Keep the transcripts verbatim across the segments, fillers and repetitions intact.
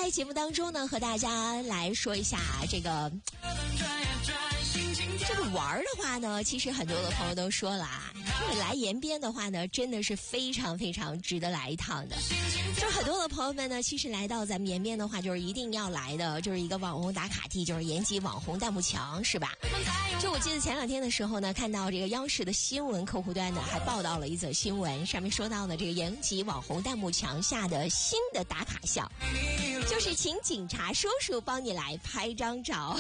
在节目当中呢，和大家来说一下这个这个玩的话呢，其实很多的朋友都说了啊，来延边的话呢，真的是非常非常值得来一趟的。就是很多的朋友们呢，其实来到咱们延边的话，就是一定要来的，就是一个网红打卡地，就是延吉网红弹幕墙，是吧？就我记得前两天的时候呢，看到这个央视的新闻客户端呢，还报道了一则新闻，上面说到的这个延吉网红弹幕墙下的新的打卡项，就是请警察叔叔帮你来拍张照。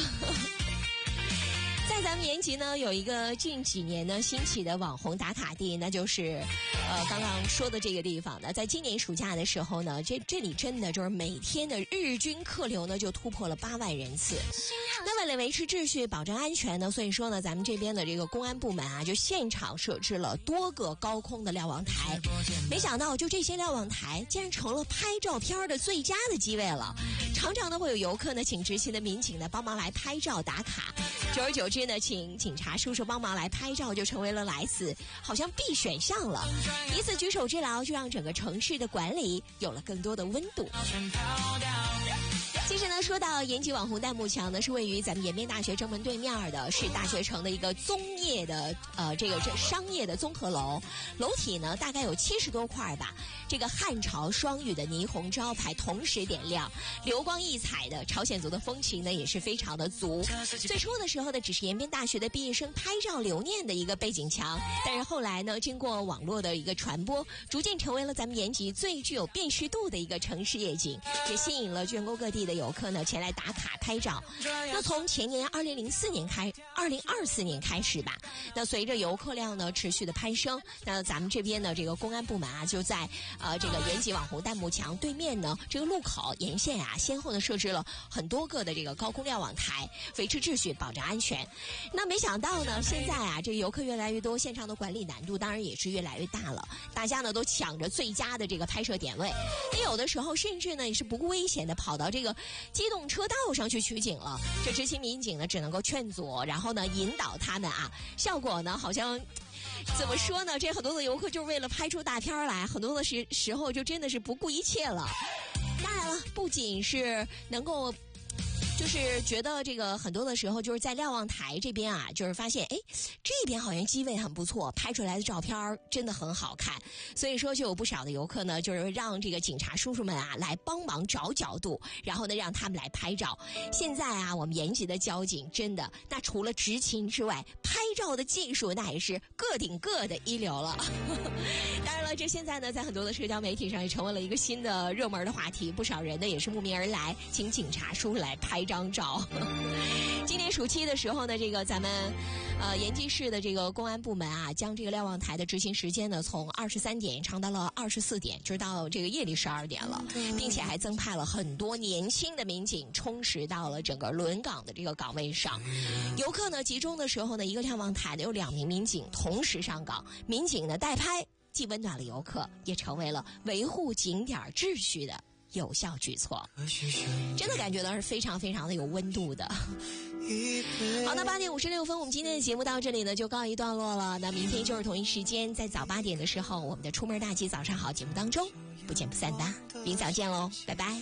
在咱们延吉呢，有一个近几年呢兴起的网红打卡地，那就是呃刚刚说的这个地方的。在今年暑假的时候呢，这这里真的就是每天的日均客流呢就突破了八万人次。那为了维持秩序、保证安全呢，所以说呢，咱们这边的这个公安部门啊，就现场设置了多个高空的瞭望台。没想到，就这些瞭望台竟然成了拍照片的最佳的机位了。常常呢会有游客呢请执勤的民警呢帮忙来拍照打卡。久而久之呢，请警察叔叔帮忙来拍照就成为了来自好像必选项了。一次举手之劳，就让整个城市的管理有了更多的温度。其实呢，说到延吉网红弹幕墙呢，是位于咱们延边大学正门对面的，是大学城的一个综业的呃这个这商业的综合楼，楼体呢大概有七十多块吧。这个汉朝双语的霓虹招牌同时点亮，流光溢彩的朝鲜族的风情呢也是非常的足。最初的时候呢，只是延边大学的毕业生拍照留念的一个背景墙，但是后来呢，经过网络的一个传播，逐渐成为了咱们延吉最具有辨识度的一个城市夜景，也吸引了全国各地的游客呢前来打卡拍照。那从前年二零零四年开，二零二四年开始吧，那随着游客量呢持续的攀升，那咱们这边的这个公安部门啊，就在呃这个延吉网红弹幕墙对面呢这个路口沿线啊，先后呢设置了很多个的这个高空瞭望台，维持秩序，保障安全。那没想到呢，现在啊这个游客越来越多，现场的管理难度当然也是越来越大了，大家呢都抢着最佳的这个拍摄点位，你有的时候甚至呢也是不顾危险的跑到这个机动车道上去取景了。这执勤民警呢只能够劝阻，然后呢引导他们啊，效果呢好像怎么说呢，这很多的游客就是为了拍出大片来，很多的时时候就真的是不顾一切了。当然了，不仅是能够就是觉得这个很多的时候就是在瞭望台这边啊，就是发现哎，这边好像机位很不错，拍出来的照片真的很好看，所以说就有不少的游客呢，就是让这个警察叔叔们啊来帮忙找角度，然后呢让他们来拍照。现在啊，我们延吉的交警真的，那除了执勤之外，拍照的技术那也是个顶个的一流了。当然了，这现在呢，在很多的社交媒体上也成为了一个新的热门的话题，不少人呢也是慕名而来，请警察叔叔来拍张照。今年暑期的时候呢，这个咱们呃延吉市的这个公安部门啊，将这个瞭望台的执行时间呢从二十三点延长到了二十四点，直到这个夜里十二点了，并且还增派了很多年轻的民警充实到了整个轮岗的这个岗位上。游客呢集中的时候呢，一个瞭望台呢有两名民警同时上岗，民警呢代拍，既温暖了游客，也成为了维护景点秩序的有效举措，真的感觉到是非常非常的有温度的。好，那八点五十六分，我们今天的节目到这里呢就告一段落了。那明天就是同一时间，在早八点的时候，我们的出门大吉早上好节目当中不见不散的，明早见喽，拜拜。